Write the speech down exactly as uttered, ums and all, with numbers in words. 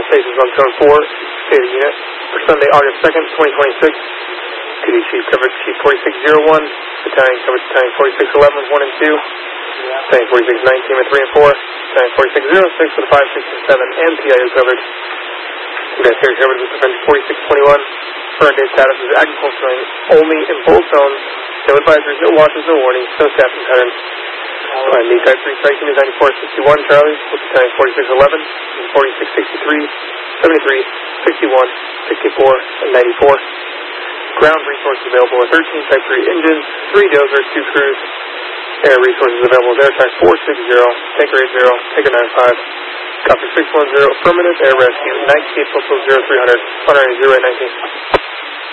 Stations on Zone four, Data Unit, for Sunday, August second, twenty twenty-six. P D Chief coverage Chief forty-six oh one, Battalion coverage Battalion forty-six eleven, one and two, Battalion forty-six nineteen with three and four, Battalion forty-six oh six with five, six, and seven, and P I O coverage. Military coverage with Defense forty-six twenty-one. Current day status is agricultural only in both zones. No advisories, no watches, no warnings, no staffing patterns. Uh, knee type three striking is ninety-four sixty-one Charlie, with Battalion forty-six eleven, forty-six sixty-three, seventy-three, sixty-one, sixty-four, and ninety-four. Ground resources available are thirteen type three engines, three dozers, two crews. Air resources available is Air Type four sixty, Tanker eighty, Tanker ninety-five. Copy six one zero, affirmative, air rescue, night Cape Postal zero three hundred, one zero eight nineteen.